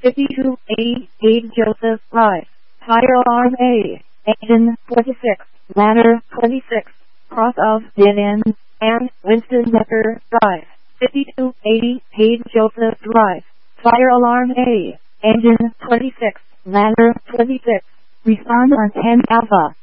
5280, Aid Joseph Drive. Fire alarm A. Engine 26, ladder 26, cross of Dead End, and Winston Becker Drive. 5280, Aid Joseph Drive. Fire alarm A. Engine 26, ladder 26. Respond on 10 Alpha.